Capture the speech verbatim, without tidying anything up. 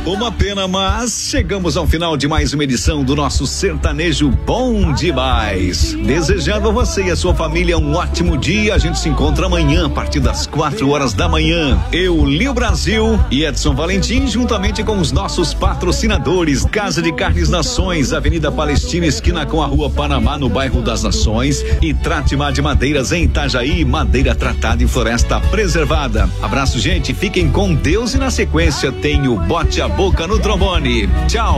Uma pena, mas chegamos ao final de mais uma edição do nosso Sertanejo Bom Demais. Desejando a você e a sua família um ótimo dia. A gente se encontra amanhã a partir das quatro horas da manhã. Eu, Lio Brasil e Edson Valentim, juntamente com os nossos patrocinadores: Casa de Carnes Nações, Avenida Palestina, esquina com a Rua Panamá, no bairro das Nações, e Tratimar de Madeiras em Itajaí, madeira tratada em floresta preservada. Abraço, gente, fiquem com Deus, e na sequência tem o Bote a Boca no trombone. Tchau.